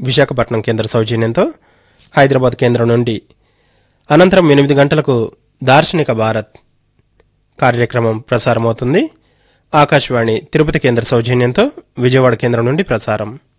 విశాఖపట్నం కేంద్ర సౌజన్యంతో హైదరాబాద్ కేంద్రం నుండి. అనంతరం 8 గంటలకు దార్శనిక భారత్ కార్యక్రమం ప్రసారమవుతుంది. ఆకాశవాణి తిరుపతి కేంద్ర సౌజన్యంతో విజయవాడ కేంద్రం నుండి ప్రసారం.